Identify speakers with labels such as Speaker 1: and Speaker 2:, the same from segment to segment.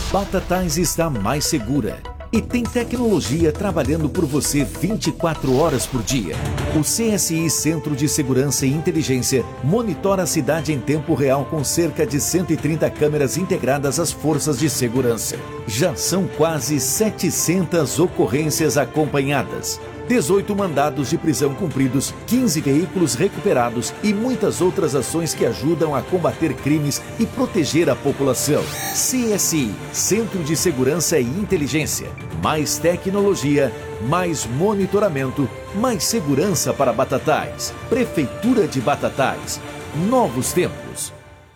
Speaker 1: Batatais está mais segura e tem tecnologia trabalhando por você 24 horas por dia. O CSI Centro de Segurança e Inteligência monitora a cidade em tempo real com cerca de 130 câmeras integradas às forças de segurança. Já são quase 700 ocorrências acompanhadas, 18 mandados de prisão cumpridos, 15 veículos recuperados e muitas outras ações que ajudam a combater crimes e proteger a população. CSI, Centro de Segurança e Inteligência. Mais tecnologia, mais monitoramento, mais segurança para Batatais. Prefeitura de Batatais. Novos tempos.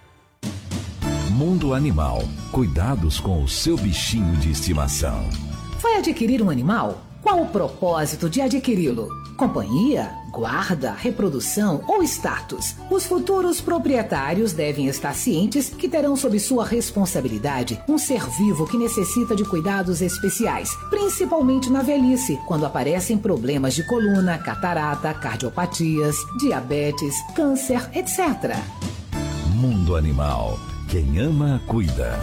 Speaker 2: Mundo Animal. Cuidados com o seu bichinho de estimação.
Speaker 3: Vai adquirir um animal? Qual o propósito de adquiri-lo? Companhia, guarda, reprodução ou status? Os futuros proprietários devem estar cientes que terão sob sua responsabilidade um ser vivo que necessita de cuidados especiais, principalmente na velhice, quando aparecem problemas de coluna, catarata, cardiopatias, diabetes, câncer, etc.
Speaker 2: Mundo Animal. Quem ama, cuida.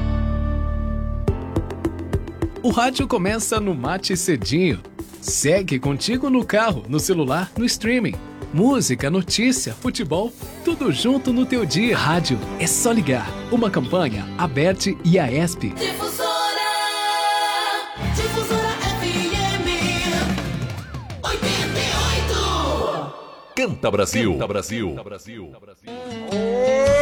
Speaker 4: O rádio começa no Mate Cedinho. Segue contigo no carro, no celular, no streaming. Música, notícia, futebol, tudo junto no teu dia. Rádio é só ligar. Uma campanha, Aberte e Aesp.
Speaker 5: Difusora FM 88.
Speaker 2: Canta Brasil. Canta Brasil.